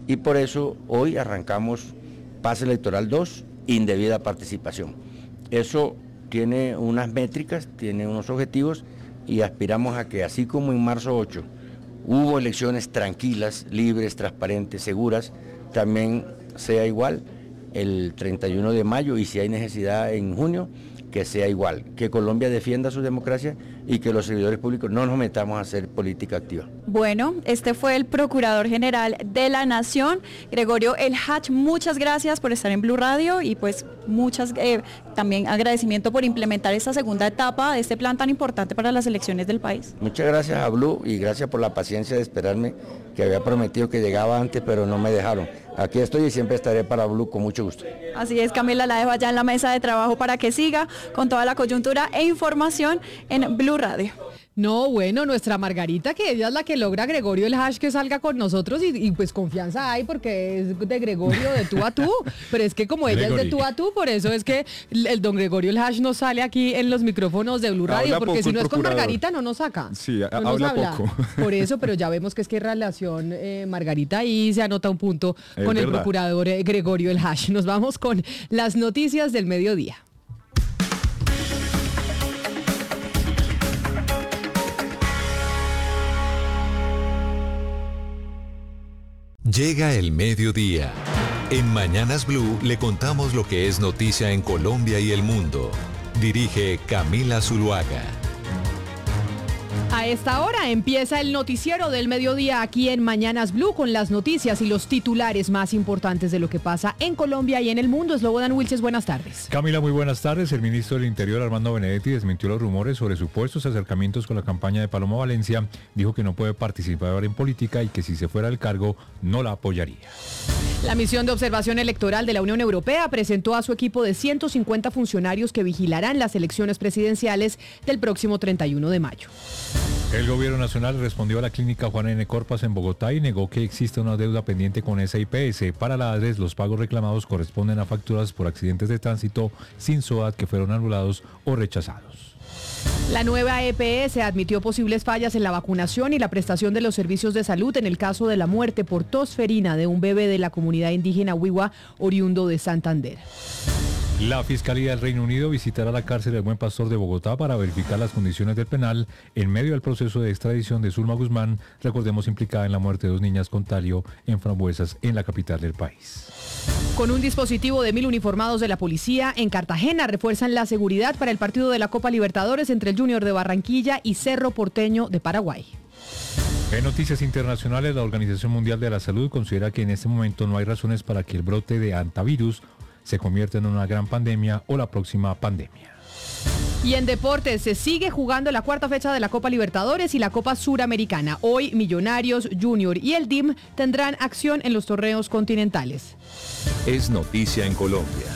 y por eso hoy arrancamos pase electoral 2, indebida participación. Eso tiene unas métricas, tiene unos objetivos y aspiramos a que así como en marzo 8 hubo elecciones tranquilas, libres, transparentes, seguras, también sea igual el 31 de mayo y si hay necesidad en junio, que sea igual, que Colombia defienda su democracia y que los servidores públicos no nos metamos a hacer política activa. Bueno, este fue el Procurador General de la Nación, Gregorio El Hach. Muchas gracias por estar en Blue Radio y pues también agradecimiento por implementar esta segunda etapa de este plan tan importante para las elecciones del país. Muchas gracias a Blue y gracias por la paciencia de esperarme, que había prometido que llegaba antes, pero no me dejaron. Aquí estoy y siempre estaré para Blue con mucho gusto. Así es, Camila, la dejo allá en la mesa de trabajo para que siga con toda la coyuntura e información en Blue Radio. No, bueno, nuestra Margarita, que ella es la que logra Gregorio El Hach que salga con nosotros y pues confianza hay porque es de Gregorio de tú a tú, pero es que como ella es de tú a tú, por eso es que el don Gregorio El Hach no sale aquí en los micrófonos de Blue Radio, porque si no es con Margarita no nos saca. Sí, no habla poco. Por eso, pero ya vemos que es que relación Margarita ahí se anota un punto con el procurador Gregorio El Hach. Nos vamos con las noticias del mediodía. Llega el mediodía. En Mañanas Blue le contamos lo que es noticia en Colombia y el mundo. Dirige Camila Zuluaga. A esta hora empieza el noticiero del mediodía aquí en Mañanas Blue con las noticias y los titulares más importantes de lo que pasa en Colombia y en el mundo. Slobodan Wilches, buenas tardes. Camila, muy buenas tardes. El ministro del Interior, Armando Benedetti, desmintió los rumores sobre supuestos acercamientos con la campaña de Paloma Valencia. Dijo que no puede participar en política y que si se fuera al cargo no la apoyaría. La misión de observación electoral de la Unión Europea presentó a su equipo de 150 funcionarios que vigilarán las elecciones presidenciales del próximo 31 de mayo. El gobierno nacional respondió a la clínica Juana N. Corpas en Bogotá y negó que existe una deuda pendiente con SIPS. Para la ADRES, los pagos reclamados corresponden a facturas por accidentes de tránsito sin SOAT que fueron anulados o rechazados. La nueva EPS admitió posibles fallas en la vacunación y la prestación de los servicios de salud en el caso de la muerte por tos ferina de un bebé de la comunidad indígena Wiwa, oriundo de Santander. La Fiscalía del Reino Unido visitará la cárcel del Buen Pastor de Bogotá para verificar las condiciones del penal en medio del proceso de extradición de Zulma Guzmán, recordemos implicada en la muerte de 2 niñas con talio en Frambuesas en la capital del país. Con un dispositivo de 1.000 uniformados de la policía, en Cartagena refuerzan la seguridad para el partido de la Copa Libertadores entre el Junior de Barranquilla y Cerro Porteño de Paraguay. En noticias internacionales, la Organización Mundial de la Salud considera que en este momento no hay razones para que el brote de hantavirus se convierta en una gran pandemia o la próxima pandemia. Y en deportes se sigue jugando la cuarta fecha de la Copa Libertadores y la Copa Suramericana. Hoy Millonarios, Junior y el DIM tendrán acción en los torneos continentales. Es noticia en Colombia.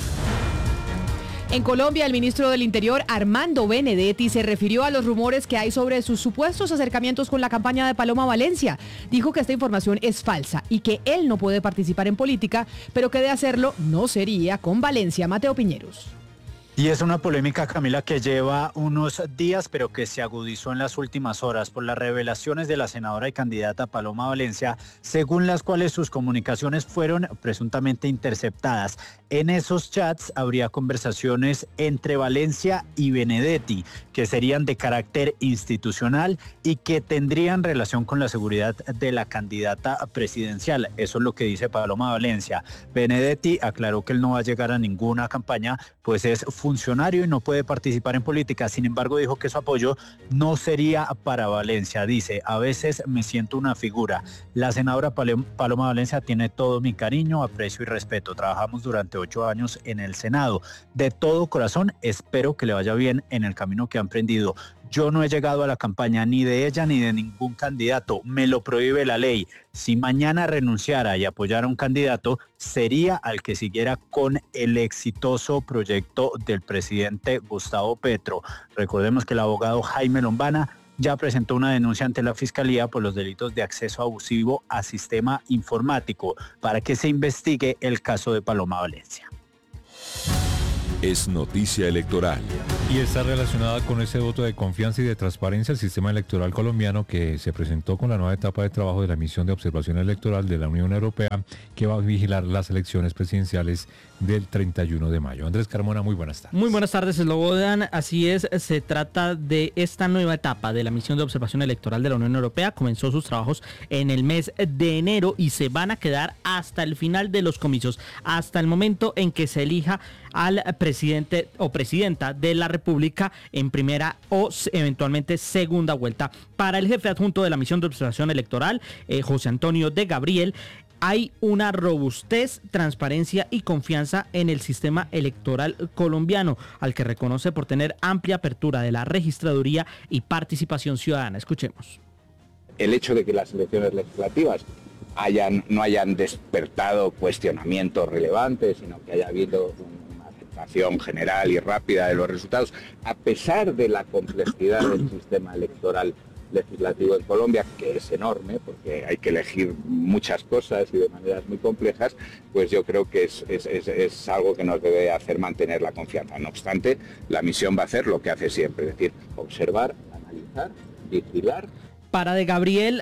En Colombia, el ministro del Interior, Armando Benedetti, se refirió a los rumores que hay sobre sus supuestos acercamientos con la campaña de Paloma Valencia. Dijo que esta información es falsa y que él no puede participar en política, pero que de hacerlo no sería con Valencia. Mateo Piñeros. Y es una polémica, Camila, que lleva unos días, pero que se agudizó en las últimas horas por las revelaciones de la senadora y candidata Paloma Valencia, según las cuales sus comunicaciones fueron presuntamente interceptadas. En esos chats habría conversaciones entre Valencia y Benedetti, que serían de carácter institucional y que tendrían relación con la seguridad de la candidata presidencial. Eso es lo que dice Paloma Valencia. Benedetti aclaró que él no va a llegar a ninguna campaña, pues es funcionario y no puede participar en política. Sin embargo, dijo que su apoyo no sería para Valencia. Dice, a veces me siento una figura. La senadora Paloma Valencia tiene todo mi cariño, aprecio y respeto. Trabajamos durante 8 años en el Senado. De todo corazón, espero que le vaya bien en el camino que ha emprendido. Yo no he llegado a la campaña ni de ella ni de ningún candidato. Me lo prohíbe la ley. Si mañana renunciara y apoyara a un candidato, sería al que siguiera con el exitoso proyecto del presidente Gustavo Petro. Recordemos que el abogado Jaime Lombana ya presentó una denuncia ante la Fiscalía por los delitos de acceso abusivo a sistema informático para que se investigue el caso de Paloma Valencia. Es noticia electoral. Y está relacionada con ese voto de confianza y de transparencia al sistema electoral colombiano que se presentó con la nueva etapa de trabajo de la misión de observación electoral de la Unión Europea que va a vigilar las elecciones presidenciales del 31 de mayo. Andrés Carmona, muy buenas tardes. Muy buenas tardes, Slobodan. Así es, se trata de esta nueva etapa de la misión de observación electoral de la Unión Europea. Comenzó sus trabajos en el mes de enero y se van a quedar hasta el final de los comicios, hasta el momento en que se elija al presidente o presidenta de la República en primera o eventualmente segunda vuelta. Para el jefe adjunto de la misión de observación electoral, José Antonio de Gabriel, hay una robustez, transparencia y confianza en el sistema electoral colombiano, al que reconoce por tener amplia apertura de la registraduría y participación ciudadana. Escuchemos. El hecho de que las elecciones legislativas no hayan despertado cuestionamientos relevantes, sino que haya habido una aceptación general y rápida de los resultados, a pesar de la complejidad del sistema electoral legislativo en Colombia, que es enorme, porque hay que elegir muchas cosas y de maneras muy complejas, pues yo creo que es algo que nos debe hacer mantener la confianza. No obstante, la misión va a hacer lo que hace siempre, es decir, observar, analizar, vigilar. Para de Gabriel,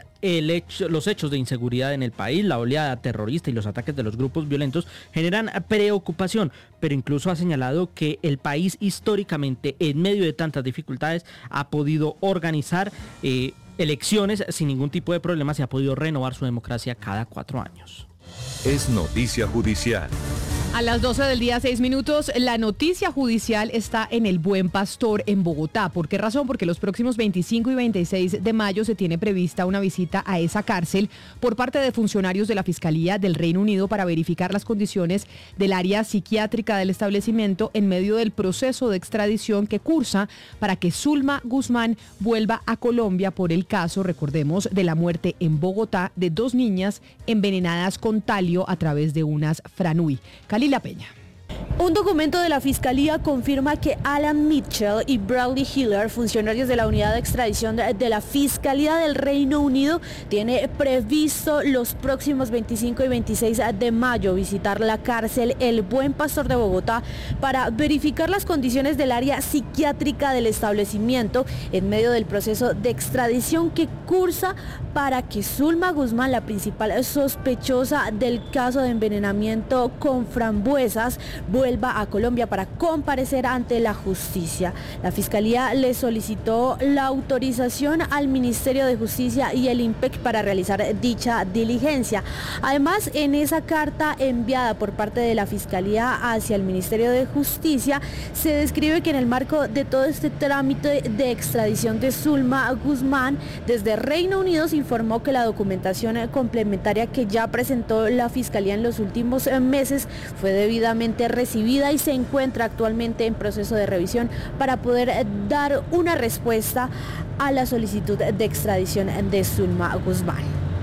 los hechos de inseguridad en el país, la oleada terrorista y los ataques de los grupos violentos generan preocupación, pero incluso ha señalado que el país históricamente, en medio de tantas dificultades, ha podido organizar elecciones sin ningún tipo de problemas y ha podido renovar su democracia cada 4 años. Es noticia judicial. A las 12 del día, 6 minutos, la noticia judicial está en el Buen Pastor en Bogotá. ¿Por qué razón? Porque los próximos 25 y 26 de mayo se tiene prevista una visita a esa cárcel por parte de funcionarios de la Fiscalía del Reino Unido para verificar las condiciones del área psiquiátrica del establecimiento en medio del proceso de extradición que cursa para que Zulma Guzmán vuelva a Colombia por el caso, recordemos, de la muerte en Bogotá de 2 niñas envenenadas con talio a través de unas Franui. Calila Peña. Un documento de la Fiscalía confirma que Alan Mitchell y Bradley Hiller, funcionarios de la unidad de extradición de la Fiscalía del Reino Unido, tiene previsto los próximos 25 y 26 de mayo visitar la cárcel El Buen Pastor de Bogotá para verificar las condiciones del área psiquiátrica del establecimiento en medio del proceso de extradición que cursa para que Zulma Guzmán, la principal sospechosa del caso de envenenamiento con frambuesas, vuelva a Colombia para comparecer ante la justicia. La Fiscalía le solicitó la autorización al Ministerio de Justicia y el IMPEC para realizar dicha diligencia. Además, en esa carta enviada por parte de la Fiscalía hacia el Ministerio de Justicia, se describe que en el marco de todo este trámite de extradición de Zulma Guzmán, desde Reino Unido se informó que la documentación complementaria que ya presentó la Fiscalía en los últimos meses fue debidamente recibida y se encuentra actualmente en proceso de revisión para poder dar una respuesta a la solicitud de extradición de Zulma Guzmán.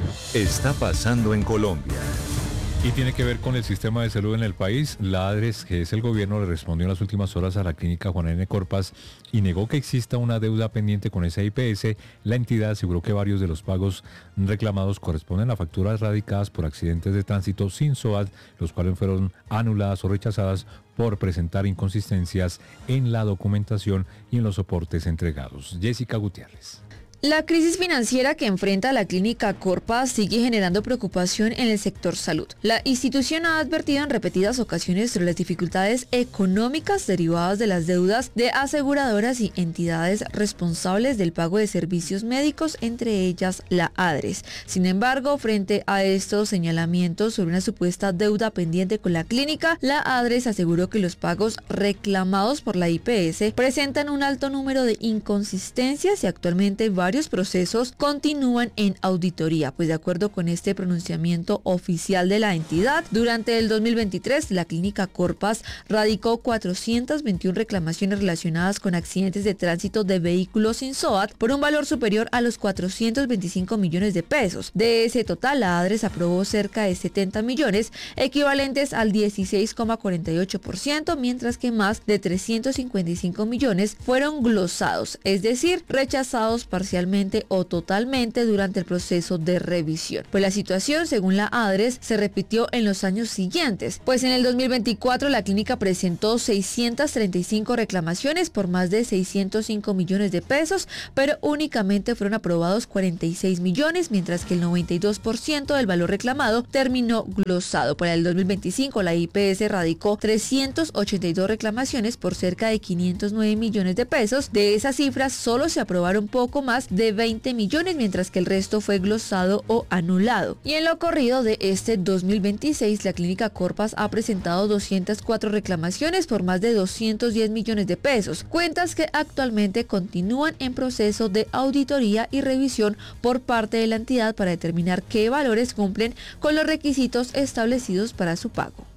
Está pasando en Colombia. Y tiene que ver con el sistema de salud en el país. La ADRES, que es el gobierno, le respondió en las últimas horas a la clínica Juan N. Corpas y negó que exista una deuda pendiente con esa IPS. La entidad aseguró que varios de los pagos reclamados corresponden a facturas radicadas por accidentes de tránsito sin SOAT, los cuales fueron anuladas o rechazadas por presentar inconsistencias en la documentación y en los soportes entregados. Jessica Gutiérrez. La crisis financiera que enfrenta la clínica Corpas sigue generando preocupación en el sector salud. La institución ha advertido en repetidas ocasiones sobre las dificultades económicas derivadas de las deudas de aseguradoras y entidades responsables del pago de servicios médicos, entre ellas la ADRES. Sin embargo, frente a estos señalamientos sobre una supuesta deuda pendiente con la clínica, la ADRES aseguró que los pagos reclamados por la IPS presentan un alto número de inconsistencias y actualmente varios procesos continúan en auditoría, pues de acuerdo con este pronunciamiento oficial de la entidad, durante el 2023 la clínica Corpas radicó 421 reclamaciones relacionadas con accidentes de tránsito de vehículos sin SOAT por un valor superior a los 425 millones de pesos. De ese total, la ADRES aprobó cerca de 70 millones, equivalentes al 16,48%, mientras que más de 355 millones fueron glosados, es decir, rechazados parcialmente parcialmente o totalmente durante el proceso de revisión. Pues la situación, según la ADRES, se repitió en los años siguientes, pues en el 2024 la clínica presentó 635 reclamaciones por más de 605 millones de pesos, pero únicamente fueron aprobados 46 millones, mientras que el 92% del valor reclamado terminó glosado. Para el 2025 la IPS radicó 382 reclamaciones por cerca de 509 millones de pesos. De esas cifras solo se aprobaron poco más de 20 millones, mientras que el resto fue glosado o anulado. Y en lo corrido de este 2026 la clínica Corpas ha presentado 204 reclamaciones por más de 210 millones de pesos, cuentas que actualmente continúan en proceso de auditoría y revisión por parte de la entidad para determinar qué valores cumplen con los requisitos establecidos para su pago.